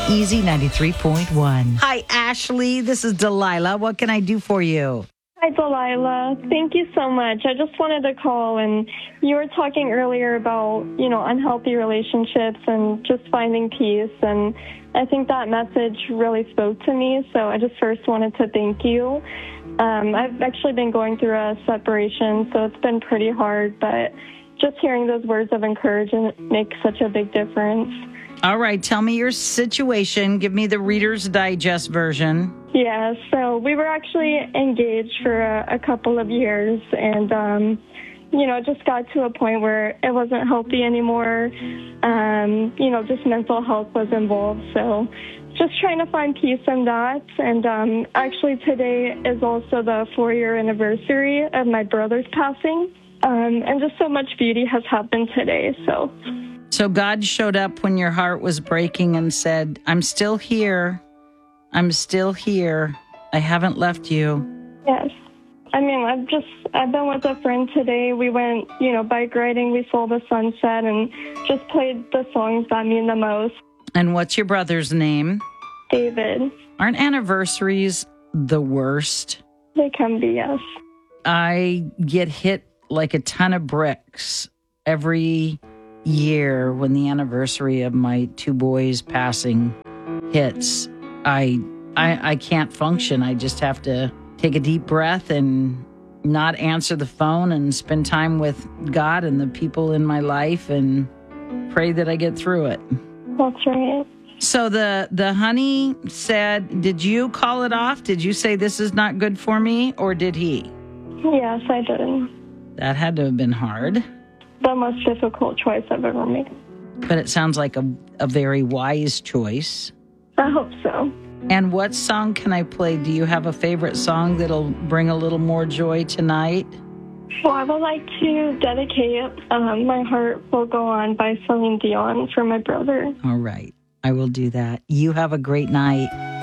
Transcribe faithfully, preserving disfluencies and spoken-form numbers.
Easy ninety-three point one. Hi, Ashley. This is Delilah. What can I do for you? Hi, Delilah. Thank you so much. I just wanted to call, and you were talking earlier about, you know, unhealthy relationships and just finding peace, and I think that message really spoke to me, so I just first wanted to thank you. Um, I've actually been going through a separation, so it's been pretty hard, but just hearing those words of encouragement makes such a big difference. All right, tell me your situation. Give me the Reader's Digest version. Yeah, so we were actually engaged for a, a couple of years, and, um, you know, it just got to a point where it wasn't healthy anymore. Um, you know, just mental health was involved, so just trying to find peace in that. And um, actually today is also the four-year anniversary of my brother's passing, um, and just so much beauty has happened today, so... So God showed up when your heart was breaking and said, I'm still here. I'm still here. I haven't left you. Yes. I mean, I've just, I've been with a friend today. We went, you know, bike riding. We saw the sunset and just played the songs that mean the most. And what's your brother's name? David. Aren't anniversaries the worst? They can be, yes. I get hit like a ton of bricks every year when the anniversary of my two boys passing hits. I, I I can't function. I just have to take a deep breath and not answer the phone and spend time with God and the people in my life and pray that I get through it. That's right. So the the honey said, did you call it off? Did you say this is not good for me, or did he? Yes, I did. That had to have been hard. The most difficult choice I've ever made. But it sounds like a, a very wise choice. I hope so. And what song can I play? Do you have a favorite song that'll bring a little more joy tonight? Well, I would like to dedicate um, My Heart Will Go On by Celine Dion for my brother. All right. I will do that. You have a great night.